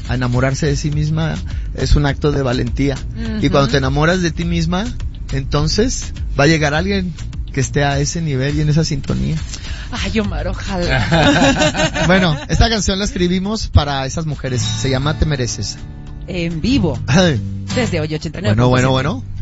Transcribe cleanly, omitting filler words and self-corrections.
a enamorarse de sí misma es un acto de valentía. Y cuando te enamoras de ti misma, entonces va a llegar alguien que esté a ese nivel y en esa sintonía. Ay, Omar, ojalá. Bueno, esta canción la escribimos para esas mujeres. Se llama Te Mereces. En vivo. Ay. Desde hoy 89. Bueno.